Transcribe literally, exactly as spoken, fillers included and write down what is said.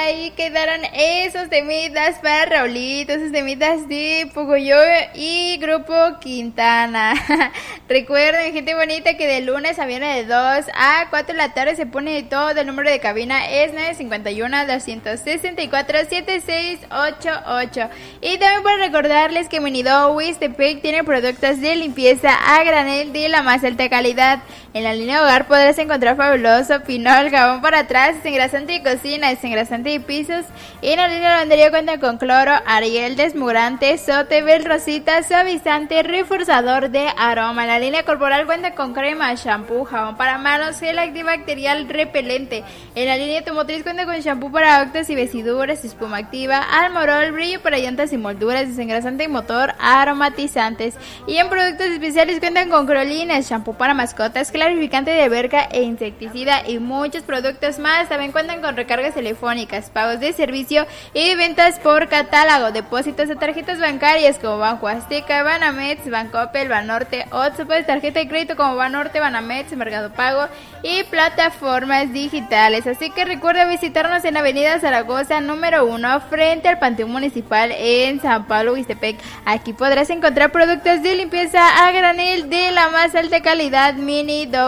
ahí quedaron esos temitas para Raulito, esos temitas de Puguyo y Grupo Quintana. Recuerden, gente bonita, que de lunes a viernes de dos a cuatro de la tarde se pone todo. El número de cabina es nueve cinco uno, dos seis cuatro, siete seis ocho ocho. Y también para recordarles que Minido Huistepec tiene productos de limpieza a granel de la más alta calidad. En la línea hogar podrás encontrar fabuloso pinol, jabón para atrás, desengrasante de cocina, desengrasante de pisos. Y en la línea lavandería cuentan con cloro, Ariel, desmurante, Sotebel, Rosita, suavizante, reforzador de aroma. En la línea corporal cuenta con crema, shampoo, jabón para manos, gel antibacterial repelente. En la línea automotriz cuenta con shampoo para autos y vestiduras, espuma activa, Almorol, brillo para llantas y molduras, desengrasante de motor, aromatizantes. Y en productos especiales cuentan con crolina, shampoo para mascotas, clarificante de verga e insecticida y muchos productos más. También cuentan con recargas telefónicas, pagos de servicio y ventas por catálogo, depósitos de tarjetas bancarias como Banco Azteca, Banamex, Bancoppel, Banorte, Otso, pues tarjeta de crédito como Banorte, Banamex, Mercado Pago y plataformas digitales. Así que recuerda visitarnos en Avenida Zaragoza número uno frente al Panteón Municipal en San Pablo, Huistepec. Aquí podrás encontrar productos de limpieza a granel de la más alta calidad. Mini